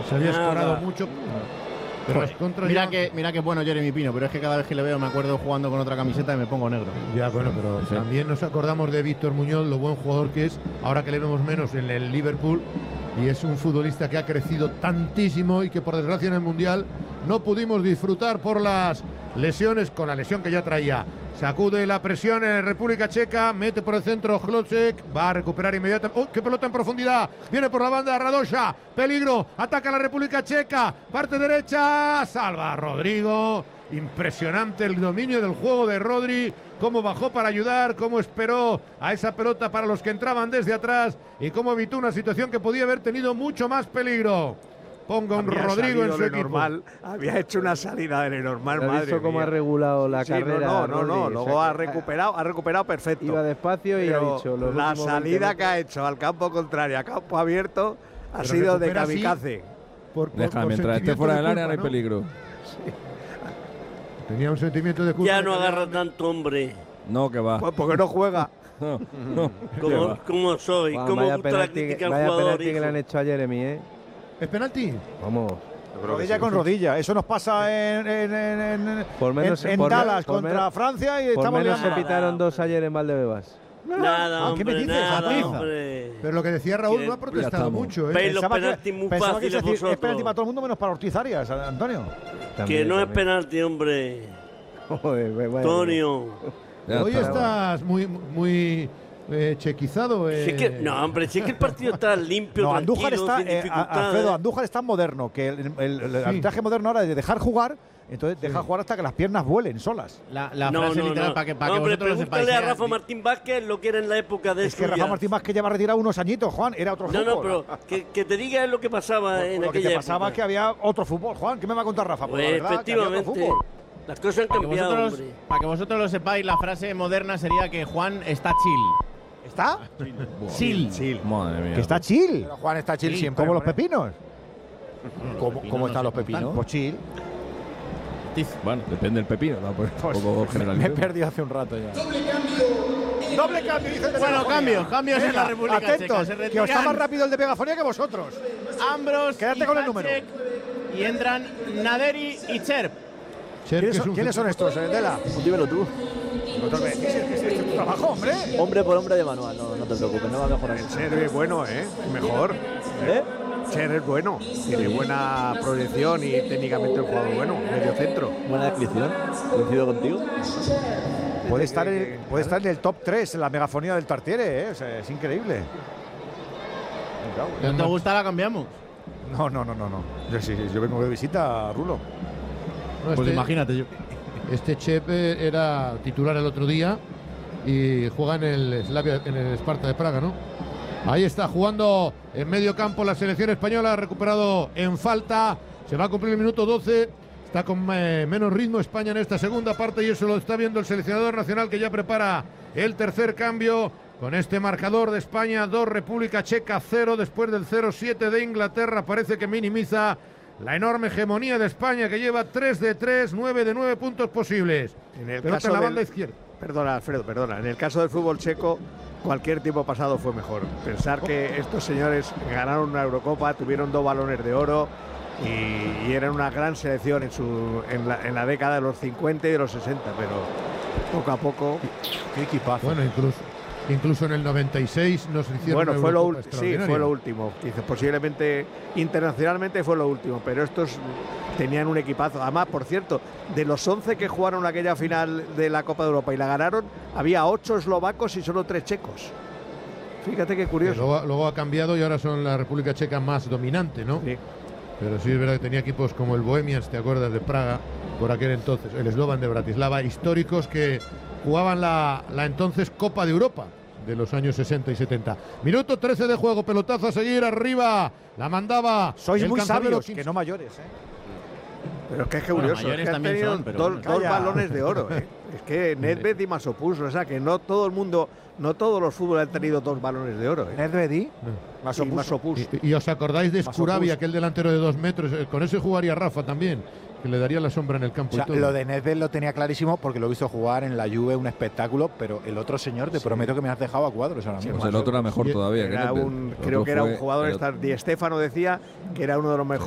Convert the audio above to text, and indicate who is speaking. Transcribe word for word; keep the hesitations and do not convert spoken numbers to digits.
Speaker 1: Se había
Speaker 2: Nada.
Speaker 1: escorado mucho. Pero las contras
Speaker 3: Mira
Speaker 1: ya-
Speaker 3: que, mira que bueno Jeremy Pino, pero es que cada vez que le veo me acuerdo jugando con otra camiseta y me pongo negro.
Speaker 1: Ya, bueno, pero
Speaker 3: Sí.
Speaker 1: también nos acordamos de Víctor Muñoz, lo buen jugador que es, ahora que le vemos menos en el Liverpool, y es un futbolista que ha crecido tantísimo y que por desgracia en el Mundial no pudimos disfrutar por las lesiones, con la lesión que ya traía. Sacude la presión en República Checa, mete por el centro Hlocek, va a recuperar inmediatamente. ¡Oh, qué pelota en profundidad! Viene por la banda Radosha, peligro, ataca la República Checa, parte derecha, salva a Rodrigo. Impresionante el dominio del juego de Rodri, cómo bajó para ayudar, cómo esperó a esa pelota para los que entraban desde atrás y cómo evitó una situación que podía haber tenido mucho más peligro. Ponga un
Speaker 4: Había
Speaker 1: Rodrigo en
Speaker 4: salido
Speaker 1: su equipo.
Speaker 4: Lenormand, había hecho una salida de Lenormand,
Speaker 5: ¿Has
Speaker 4: madre
Speaker 5: visto cómo
Speaker 4: mía.
Speaker 5: ha regulado la
Speaker 4: Sí,
Speaker 5: carrera?
Speaker 4: No, no, no, no.
Speaker 5: Rodri?
Speaker 4: Luego
Speaker 5: O sea,
Speaker 4: ha recuperado, ha recuperado perfecto.
Speaker 5: Iba despacio y ha
Speaker 4: Pero
Speaker 5: dicho. los
Speaker 4: la
Speaker 5: últimos
Speaker 4: salida
Speaker 5: veinte
Speaker 4: que ha hecho al campo contrario, a campo abierto, ha
Speaker 1: Pero
Speaker 4: sido de
Speaker 1: recupera así.
Speaker 4: kamikaze.
Speaker 1: Por- por-
Speaker 6: Deja,
Speaker 1: por
Speaker 6: mientras esté
Speaker 1: sentimiento
Speaker 6: fuera
Speaker 1: de
Speaker 6: del área no hay
Speaker 1: culpa,
Speaker 6: peligro.
Speaker 1: Tenía un sentimiento de culpa.
Speaker 2: Ya
Speaker 1: de
Speaker 2: no
Speaker 1: que
Speaker 2: agarra
Speaker 1: le-
Speaker 2: tanto hombre.
Speaker 6: No, que va.
Speaker 4: Pues porque no juega.
Speaker 6: No, no. que
Speaker 2: Como,
Speaker 6: va.
Speaker 2: como soy,
Speaker 5: Guau,
Speaker 2: como
Speaker 5: vaya
Speaker 2: gusta la
Speaker 5: penalti,
Speaker 2: crítica al
Speaker 5: vaya
Speaker 2: jugador.
Speaker 5: penalti que
Speaker 2: hijo.
Speaker 5: le han hecho a Jeremy, ¿eh?
Speaker 1: ¿Es penalti?
Speaker 5: Vamos.
Speaker 7: Rodilla con rodilla. Eso nos pasa en, en, en, en,
Speaker 5: Por menos-
Speaker 7: en- en
Speaker 5: por me-
Speaker 7: Dallas
Speaker 5: por
Speaker 7: contra
Speaker 5: menos-
Speaker 7: Francia y
Speaker 5: Por
Speaker 7: estamos
Speaker 5: menos se
Speaker 7: liando.
Speaker 5: pitaron dos ayer en Valdebebas.
Speaker 2: Nada,
Speaker 7: Ah, ¿qué me
Speaker 2: hombre,
Speaker 7: dices,
Speaker 2: nada,
Speaker 7: Matiz?
Speaker 2: hombre.
Speaker 1: Pero lo que decía Raúl
Speaker 2: Que
Speaker 1: no ha
Speaker 2: ya
Speaker 1: protestado
Speaker 6: estamos.
Speaker 1: mucho, ¿eh?
Speaker 2: Veis los
Speaker 7: Pensaba que-
Speaker 2: penaltis muy
Speaker 7: pensaba que
Speaker 2: fáciles
Speaker 7: es decir, es
Speaker 2: vosotros.
Speaker 7: penalti para todo el mundo menos para Ortiz Arias, Antonio.
Speaker 2: Que
Speaker 5: También,
Speaker 2: no es
Speaker 5: también.
Speaker 2: penalti, hombre.
Speaker 5: Joder, vaya-
Speaker 2: Antonio.
Speaker 6: Ya
Speaker 1: Hoy
Speaker 6: está.
Speaker 1: estás muy, muy eh, chequizado. Eh.
Speaker 2: Si es que, no, hombre, si es que el partido está limpio,
Speaker 7: No, Andújar
Speaker 2: tranquilo,
Speaker 7: está,
Speaker 2: sin
Speaker 7: eh, a-
Speaker 2: dificultades.
Speaker 7: Alfredo, Andújar es tan moderno que el, el- el arbitraje moderno ahora es de dejar jugar, entonces deja jugar hasta que las piernas vuelen solas.
Speaker 3: La, la
Speaker 2: No,
Speaker 3: frase
Speaker 2: no,
Speaker 3: literal
Speaker 2: no.
Speaker 3: para que, para
Speaker 2: No,
Speaker 3: que
Speaker 2: hombre,
Speaker 3: vosotros lo sepáis.
Speaker 2: pregúntale a
Speaker 3: era-
Speaker 2: Rafa Martín Vázquez lo que era en la época de
Speaker 7: Es que
Speaker 2: suya.
Speaker 7: Rafa Martín Vázquez lleva retirado unos añitos, Juan, era otro
Speaker 2: No,
Speaker 7: fútbol.
Speaker 2: no, pero que, que te diga lo que pasaba en
Speaker 7: Lo que
Speaker 2: aquella
Speaker 7: te pasaba es
Speaker 2: época.
Speaker 7: que había otro fútbol, Juan. ¿Qué me va a contar Rafa? Pues,
Speaker 2: Pues,
Speaker 7: la verdad, que había otro
Speaker 2: efectivamente,
Speaker 7: fútbol.
Speaker 2: las cosas han
Speaker 3: Para que,
Speaker 2: cambiado,
Speaker 3: vosotros,
Speaker 2: hombre.
Speaker 3: para que vosotros lo sepáis, la frase moderna sería que Juan está chill.
Speaker 7: ¿Está?
Speaker 3: Chill.
Speaker 7: Chill.
Speaker 6: Madre mía.
Speaker 7: Que está chill.
Speaker 8: Pero Juan está chill siempre.
Speaker 7: Como los
Speaker 8: hombre.
Speaker 7: pepinos.
Speaker 8: ¿Cómo, cómo están los pepinos?
Speaker 7: Pues chill.
Speaker 6: Bueno, depende del pepino, ¿no? Pues, un poco
Speaker 8: Me he
Speaker 6: generalizado.
Speaker 8: perdido hace un rato ya.
Speaker 7: Doble cambio, dice el de
Speaker 3: Bueno,
Speaker 7: Megafonía.
Speaker 3: cambios, cambios en
Speaker 7: Venga,
Speaker 3: la República
Speaker 7: atentos,
Speaker 3: Checa. Se
Speaker 7: que os está
Speaker 3: retiran
Speaker 7: más rápido el de Megafonía que vosotros.
Speaker 3: Ambros
Speaker 7: Quédate
Speaker 3: y
Speaker 7: con el número.
Speaker 3: Hacek, y entran Naderi y Cherp.
Speaker 1: Cher,
Speaker 7: ¿Quiénes
Speaker 1: que es
Speaker 7: son,
Speaker 1: un
Speaker 7: ¿quiénes son estos, eh, Dela?
Speaker 9: Dímelo tú.
Speaker 7: Vosotros me decís, es que este es tu trabajo, hombre.
Speaker 9: Hombre por hombre de manual, no, no te preocupes, no va a mejorar.
Speaker 4: Cher es bueno, ¿eh? Mejor.
Speaker 9: ¿Eh?
Speaker 4: Cher es bueno. Tiene buena proyección y técnicamente un jugador bueno. Medio centro.
Speaker 9: Buena descripción, coincido contigo.
Speaker 7: Puede estar, en, puede estar en el top tres en la Megafonía del Tartiere, ¿eh? O sea, es increíble.
Speaker 3: ¿No te gusta? La cambiamos.
Speaker 7: No, no, no, no, no. Yo, sí, yo vengo de visita a Rulo.
Speaker 1: No,
Speaker 3: Pues
Speaker 1: este-
Speaker 3: imagínate yo.
Speaker 1: Este Chep eh, era titular el otro día y juega en el Slavia, en el Sparta de Praga, ¿no? Ahí está jugando en medio campo la selección española, ha recuperado en falta, se va a cumplir el minuto doce, está con eh, menos ritmo España en esta segunda parte y eso lo está viendo el seleccionador nacional que ya prepara el tercer cambio con este marcador de España, dos República Checa, cero, después del cero siete de Inglaterra, parece que minimiza la enorme hegemonía de España que lleva tres de tres, nueve de nueve puntos posibles.
Speaker 4: En el
Speaker 1: Pelota
Speaker 4: caso
Speaker 1: en la
Speaker 4: del-
Speaker 1: banda izquierda.
Speaker 4: Perdona, Alfredo, perdona. En el caso del fútbol checo, cualquier tiempo pasado fue mejor. Pensar que estos señores ganaron una Eurocopa, tuvieron dos balones de oro y, y eran una gran selección en, su, en, la, en la década de los cincuenta y de los sesenta, pero poco a poco.
Speaker 8: Qué equipazo.
Speaker 1: Bueno, incluso, incluso en el noventa y seis nos hicieron
Speaker 4: Bueno,
Speaker 1: una
Speaker 4: fue lo,
Speaker 1: Eurocopa
Speaker 4: ul- sí,
Speaker 1: extraordinaria.
Speaker 4: fue lo último. Quizás posiblemente internacionalmente fue lo último, pero estos tenían un equipazo. Además, por cierto, de los once que jugaron aquella final de la Copa de Europa y la ganaron, había ocho eslovacos y solo tres checos. Fíjate qué
Speaker 1: Que
Speaker 4: curioso.
Speaker 1: Luego, luego ha cambiado y ahora son la República Checa más dominante, ¿no?
Speaker 4: Sí.
Speaker 1: Pero sí es verdad que tenía equipos como el Bohemians, ¿te acuerdas? De Praga, por aquel entonces, el Slovan de Bratislava, históricos que jugaban la, la entonces Copa de Europa de los años sesenta y setenta. Minuto trece de juego, pelotazo a seguir arriba, la mandaba.
Speaker 7: Sois
Speaker 1: el
Speaker 7: muy
Speaker 1: Cantabria
Speaker 7: sabios,
Speaker 1: Kings.
Speaker 7: que no mayores, ¿eh?
Speaker 4: Pero es que es
Speaker 3: Bueno,
Speaker 4: curioso, es
Speaker 3: mayores
Speaker 4: que han
Speaker 3: también
Speaker 4: tenido
Speaker 3: son, pero
Speaker 4: dos,
Speaker 3: bueno.
Speaker 4: dos
Speaker 7: Calla.
Speaker 4: balones de oro. ¿eh? Es que Nedved y Masopust, o sea que no todo el mundo, no todos los fútbol han tenido dos balones de oro. ¿eh?
Speaker 7: Nedvedi.
Speaker 4: Y Masopust.
Speaker 1: Y, y os acordáis de
Speaker 7: Masopust.
Speaker 1: Skurabi, aquel delantero de dos metros, eh, con ese jugaría Rafa también, que le daría la sombra en el campo
Speaker 8: O sea,
Speaker 1: y todo.
Speaker 8: lo de Nedved lo tenía clarísimo porque lo he visto jugar en la Juve, un espectáculo, pero el otro señor, te prometo que me has dejado a cuadros ahora mismo.
Speaker 6: Pues el otro era mejor todavía. que
Speaker 4: Era
Speaker 6: Nedved.
Speaker 4: un,
Speaker 6: El
Speaker 4: creo
Speaker 6: otro
Speaker 4: que era un
Speaker 6: fue-
Speaker 4: jugador,
Speaker 6: el
Speaker 4: esta- Di Stéfano decía que era uno de los mejores